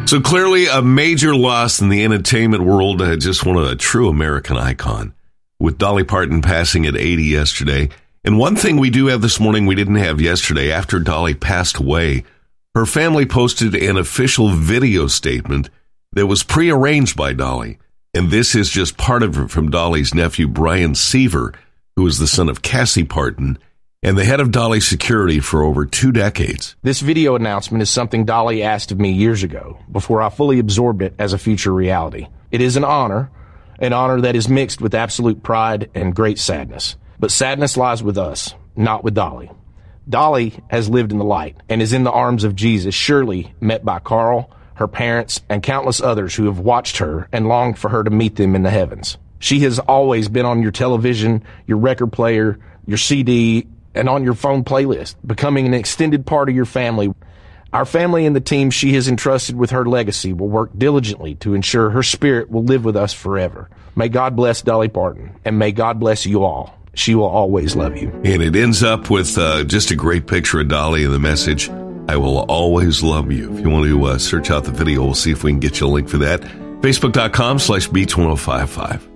So clearly a major loss in the entertainment world. Just one of a true American icon, with Dolly Parton passing at 80 yesterday. And one thing we do have this morning we didn't have yesterday, after Dolly passed away, her family posted an official video statement that was prearranged by Dolly. And this is just part of it from Dolly's nephew, Brian Seaver, who is the son of Cassie Parton and the head of Dolly's security for over 2 decades. This video announcement is something Dolly asked of me years ago, before I fully absorbed it as a future reality. It is an honor that is mixed with absolute pride and great sadness. But sadness lies with us, not with Dolly. Dolly has lived in the light and is in the arms of Jesus, surely met by Carl, her parents, and countless others who have watched her and longed for her to meet them in the heavens. She has always been on your television, your record player, your CD, and on your phone playlist, becoming an extended part of your family. Our family and the team she has entrusted with her legacy will work diligently to ensure her spirit will live with us forever. May God bless Dolly Parton, and may God bless you all. She will always love you. And it ends up with just a great picture of Dolly and the message, I will always love you. If you want to search out the video, we'll see if we can get you a link for that. Facebook.com/Beats1055.